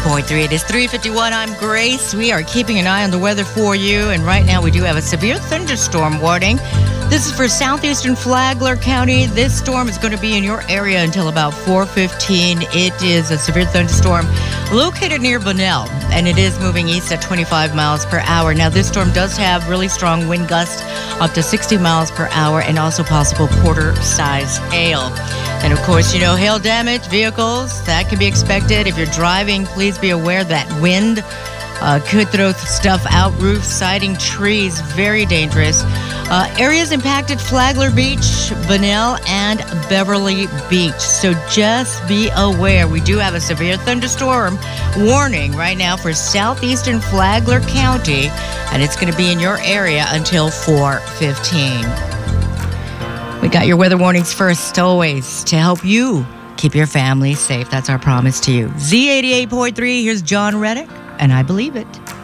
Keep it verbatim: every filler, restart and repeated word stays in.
point three. It is three fifty-one. I'm Grace. We are keeping an eye on the weather for you. And right now we do have a severe thunderstorm warning. This is for southeastern Flagler County. This storm is going to be in your area until about four fifteen. It is a severe thunderstorm located near Bunnell, and it is moving east at twenty-five miles per hour. Now, this storm does have really strong wind gusts up to sixty miles per hour and also possible quarter-size hail. And, of course, you know, hail damage vehicles, that can be expected. If you're driving, please be aware that wind uh, could throw stuff out, roofs, siding, trees, very dangerous. Uh, areas impacted: Flagler Beach, Bunnell, and Beverly Beach. So just be aware. We do have a severe thunderstorm warning right now for southeastern Flagler County, and it's going to be in your area until four fifteen. We got your weather warnings first, always, to help you keep your family safe. That's our promise to you. Z eighty-eight point three, here's John Reddick, and I Believe It.